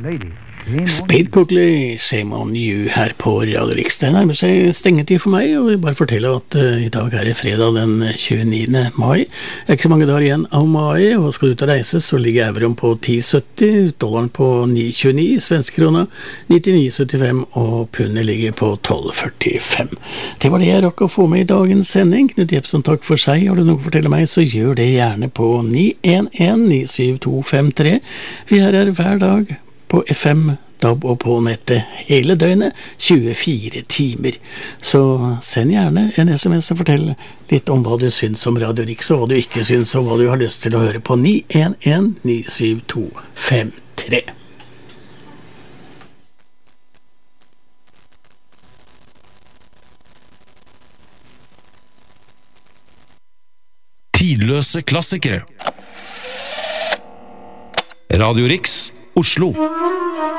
Spade Coakley, Shame on You her på Radio Riks. Det nærmer seg stengetid for meg, og vil bare fortelle at i dag er det fredag den 29. mai. Det er ikke så mange dager igjen av mai, og skal du ut og reise så ligger euroen på 10,70, dollaren på 9,29, svenskekrona 99,75 og pundet ligger på 12,45. Det var det jeg rakk å få med i dagens sending. Knut Jepsen, takk for seg. Har du noe å fortelle meg, så gjør det gjerne på 911-97253. Vi er hver dag på FM, DAB og på nettet hele døgnet, 24 timer. Så send gjerne en SMS og fortell litt om hva du syns om Radio Riks, og hva du ikke syns, og hva du har lyst til å høre på 911-97253. Tidløse klassikere. Radio Riks, Oslo.